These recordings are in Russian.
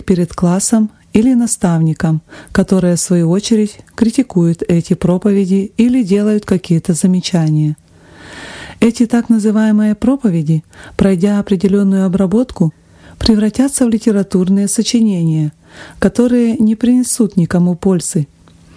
перед классом или наставником, которые в свою очередь критикуют эти проповеди или делают какие-то замечания. Эти так называемые проповеди, пройдя определенную обработку, превратятся в литературные сочинения, которые не принесут никому пользы.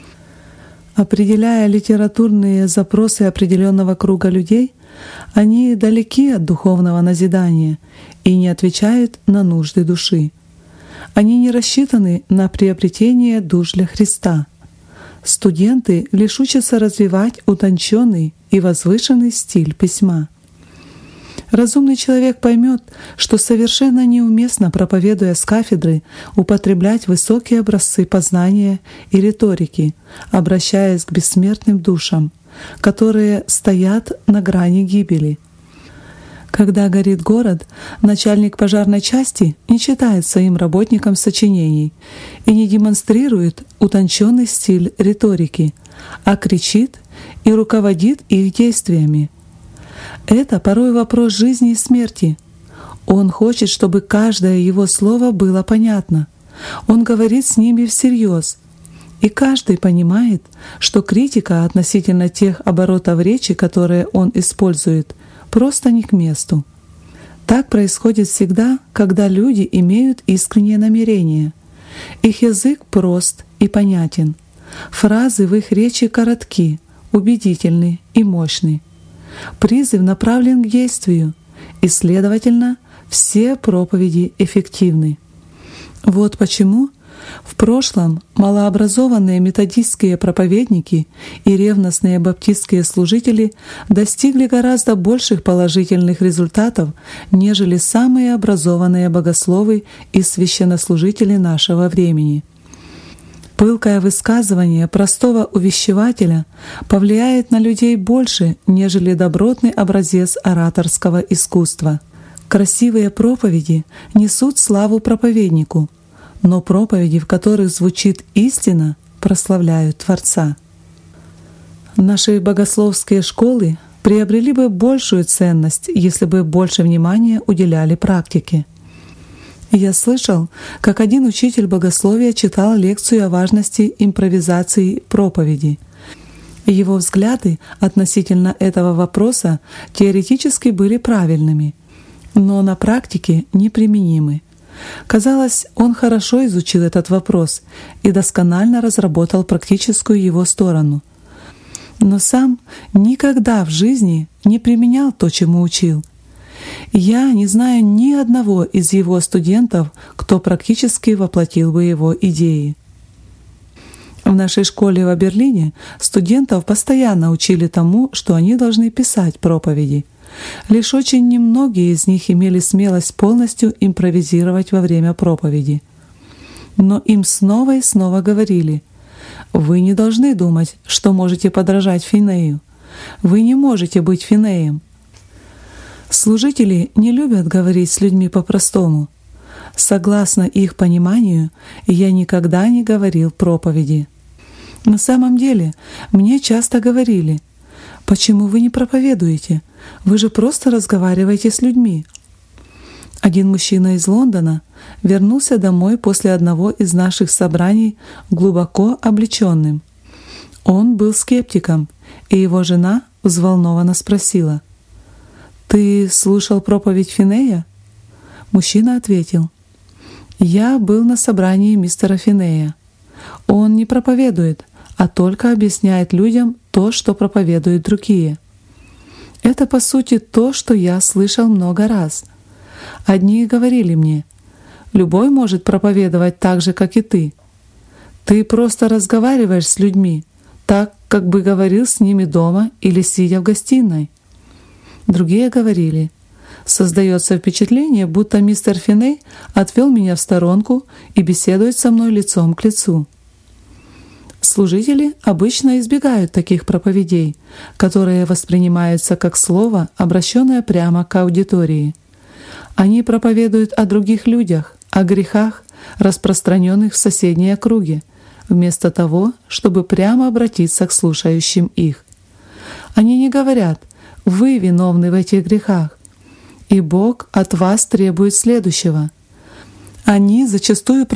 Определяя литературные запросы определенного круга людей, они далеки от духовного назидания и не отвечают на нужды души. Они не рассчитаны на приобретение душ для Христа. Студенты лишь учатся развивать утонченный и возвышенный стиль письма. Разумный человек поймет, что совершенно неуместно, проповедуя с кафедры, употреблять высокие образцы познания и риторики, обращаясь к бессмертным душам, которые стоят на грани гибели. Когда горит город, начальник пожарной части не читает своим работникам сочинений и не демонстрирует утонченный стиль риторики, а кричит и руководит их действиями. Это порой вопрос жизни и смерти. Он хочет, чтобы каждое его слово было понятно. Он говорит с ними всерьез. И каждый понимает, что критика относительно тех оборотов речи, которые он использует, просто не к месту. Так происходит всегда, когда люди имеют искреннее намерение. Их язык прост и понятен. Фразы в их речи коротки, убедительны и мощны. Призыв направлен к действию, и, следовательно, все проповеди эффективны. Вот почему в прошлом малообразованные методистские проповедники и ревностные баптистские служители достигли гораздо больших положительных результатов, нежели самые образованные богословы и священнослужители нашего времени. Пылкое высказывание простого увещевателя повлияет на людей больше, нежели добротный образец ораторского искусства. Красивые проповеди несут славу проповеднику, но проповеди, в которых звучит истина, прославляют Творца. Наши богословские школы приобрели бы большую ценность, если бы больше внимания уделяли практике. Я слышал, как один учитель богословия читал лекцию о важности импровизации проповеди. Его взгляды относительно этого вопроса теоретически были правильными, но на практике неприменимы. Казалось, он хорошо изучил этот вопрос и досконально разработал практическую его сторону. Но сам никогда в жизни не применял то, чему учил. Я не знаю ни одного из его студентов, кто практически воплотил бы его идеи. В нашей школе в Берлине студентов постоянно учили тому, что они должны писать проповеди. Лишь очень немногие из них имели смелость полностью импровизировать во время проповеди. Но им снова и снова говорили: «Вы не должны думать, что можете подражать Финею. Вы не можете быть Финеем». Служители не любят говорить с людьми по-простому. Согласно их пониманию, я никогда не говорил проповеди. На самом деле, мне часто говорили: «Почему вы не проповедуете? Вы же просто разговариваете с людьми». Один мужчина из Лондона вернулся домой после одного из наших собраний глубоко облеченным. Он был скептиком, и его жена взволнованно спросила: «Ты слушал проповедь Финея?» Мужчина ответил: «Я был на собрании мистера Финея. Он не проповедует, а только объясняет людям то, что проповедуют другие. Это, по сути, то, что я слышал много раз. Одни говорили мне: любой может проповедовать так же, как и ты. Ты просто разговариваешь с людьми, так, как бы говорил с ними дома или сидя в гостиной. Другие говорили: создается впечатление, будто мистер Финей отвел меня в сторонку и беседует со мной лицом к лицу». Служители обычно избегают таких проповедей, которые воспринимаются как слово, обращенное прямо к аудитории. Они проповедуют о других людях, о грехах, распространенных в соседней округе, вместо того, чтобы прямо обратиться к слушающим их. Они не говорят: «Вы виновны в этих грехах, и Бог от вас требует следующего». Они зачастую